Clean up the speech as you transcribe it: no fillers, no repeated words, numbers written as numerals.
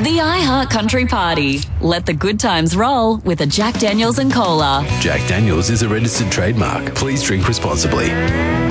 The iHeart Country Party. Let the good times roll with a Jack Daniels and Cola. Jack Daniels is a registered trademark. Please drink responsibly.